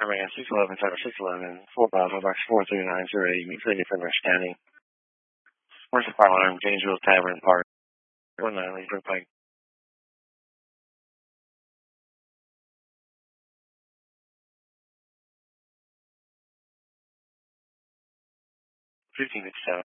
Iran 611, Cyber 611, 4 Bravo, Box 4390, meet for the scanning. Where's the fire alarm? Janesville Tavern Park. 19, Leesburg Pike. 1557.